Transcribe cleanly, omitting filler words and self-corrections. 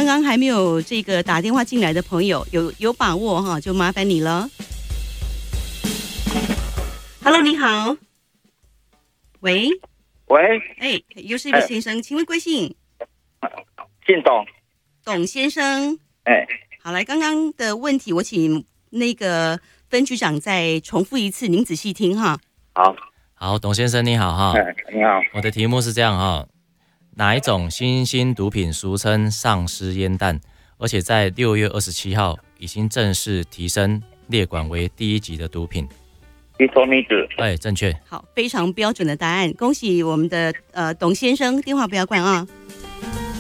刚刚还没有这个打电话进来的朋友，有把握哈，就麻烦你了。Hello， 你好。喂，哎，又是一位先生，请问贵姓？ 姓董。 董先生。 哎， 好，来，刚刚的问题我请那个分局长再重复一次，您仔细听哈。 好，董先生你好哈。 你好。 我的题目是这样哈，哪一种新兴毒品俗称丧尸烟弹，而且在6月27号已经正式提升列管为第1级的毒品？ 伊索米子。 正确。 好，非常标准的答案，恭喜我们的董先生，电话不要关啊。